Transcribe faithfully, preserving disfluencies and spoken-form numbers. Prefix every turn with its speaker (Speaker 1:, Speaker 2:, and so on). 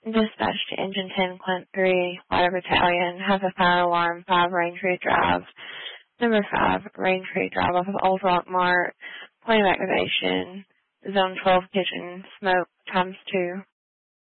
Speaker 1: Dispatch to Engine ten, Clint three, Water Battalion, has a fire alarm, five Raintree Drive. Number five, Raintree Drive off of Old Rock Mart. Point of activation, Zone twelve kitchen, smoke times two.